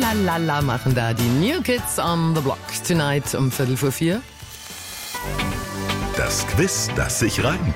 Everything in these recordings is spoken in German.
la machen da die New Kids on the Block. Tonight um 3:45. Das Quiz, das sich reimt.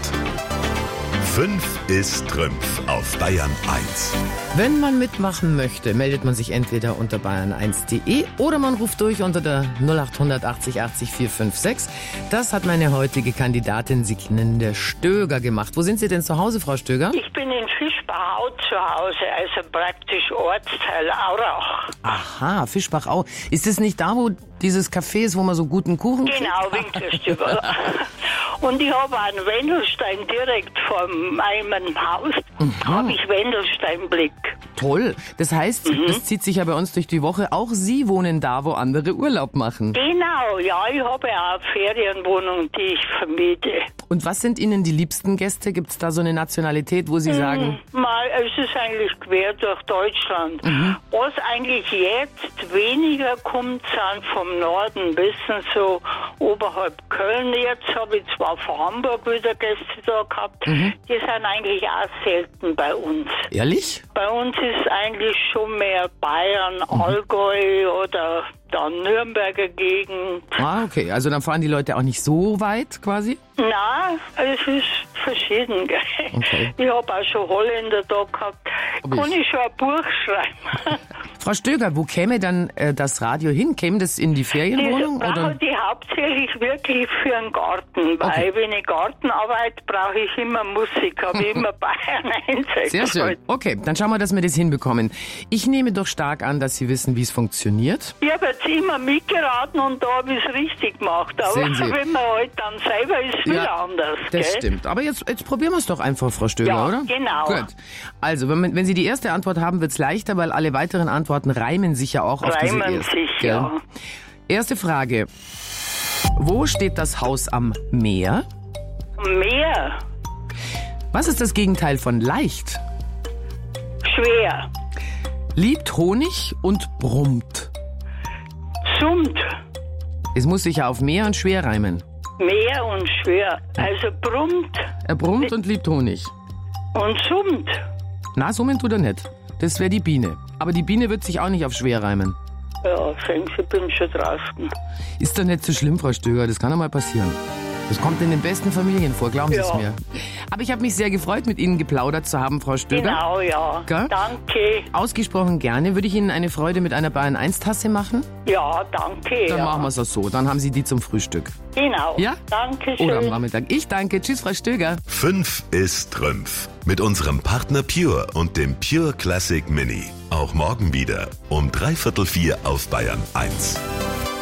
5 ist Trümpf auf Bayern 1. Wenn man mitmachen möchte, meldet man sich entweder unter bayern1.de oder man ruft durch unter der 0800 80 80 456. Das hat meine heutige Kandidatin Sieglinde Stöger gemacht. Wo sind Sie denn zu Hause, Frau Stöger? Ich bin in Fischbachau zu Hause, also praktisch Ortsteil Aurach. Aha, Fischbachau. Ist es nicht da, wo dieses Café ist, wo man so guten Kuchen kriegt? Genau, Winkelstüber. Und ich habe einen Wendelstein direkt vor meinem Haus. Habe ich Wendelsteinblick. Toll. Das heißt, das zieht sich ja bei uns durch die Woche. Auch Sie wohnen da, wo andere Urlaub machen. Genau, ja, ich habe ja auch eine Ferienwohnung, die ich vermiete. Und was sind Ihnen die liebsten Gäste? Gibt es da so eine Nationalität, wo Sie sagen? Es ist eigentlich quer durch Deutschland. Was eigentlich jetzt weniger kommt, sind vom Norden bis so oberhalb Köln. Jetzt habe ich zwar von Hamburg wieder Gäste da gehabt. Die sind eigentlich auch selten bei uns. Ehrlich? Bei uns ist eigentlich schon mehr Bayern, Allgäu oder dann Nürnberger Gegend. Ah, okay. Also dann fahren die Leute auch nicht so weit quasi? Nein, es ist verschieden. Gell? Okay. Ich habe auch schon Holländer da gehabt. Kann ich schon ein Buch schreiben? Frau Stöger, wo käme dann das Radio hin? Käme das in die Ferienwohnung? Das brauche ich hauptsächlich wirklich für einen Garten, weil wenn ich Garten arbeite, brauche ich immer Musik, habe ich immer Bayern einsetzt. Sehr schön. Okay, dann schauen wir, dass wir das hinbekommen. Ich nehme doch stark an, dass Sie wissen, wie es funktioniert. Ich habe jetzt immer mitgeraten und da habe ich es richtig gemacht. Aber Sehen Sie. wenn man halt dann selber ist, wieder anders. Das gell? stimmt. Aber jetzt probieren wir es doch einfach, Frau Stöger, Ja, oder? genau. Gut. Also, wenn Sie die erste Antwort haben, wird es leichter, weil alle weiteren Antworten reimen sich ja auch auf diese Reimen erste. sich, Gell? ja. Erste Frage. Wo steht das Haus am Meer? Mehr, Was ist das Gegenteil von leicht? schwer, Liebt Honig und brummt. summt, Es muss sich ja auf Meer und schwer reimen. mehr und schwer. Also brummt Er brummt und liebt Honig. und summt. Na, summen tut er nicht. Das wäre die Biene. Aber die Biene wird sich auch nicht auf schwer reimen. Ja, sehen Sie, bin schon draußen. Ist doch nicht so schlimm, Frau Stöger. Das kann doch mal passieren. Das kommt in den besten Familien vor, glauben Sie es Ja. mir. Aber ich habe mich sehr gefreut, mit Ihnen geplaudert zu haben, Frau Stöger. Genau, ja. Gell? Danke. Ausgesprochen gerne. Würde ich Ihnen eine Freude mit einer Bayern 1 Tasse machen? Ja, danke. Dann ja. machen wir es auch so. Dann haben Sie die zum Frühstück. Genau. Ja? Dankeschön. Oder am Nachmittag. Ich danke. Tschüss, Frau Stöger. 5 ist Trümpf. Mit unserem Partner Pure und dem Pure Classic Mini. Auch morgen wieder um 3:45 auf Bayern 1.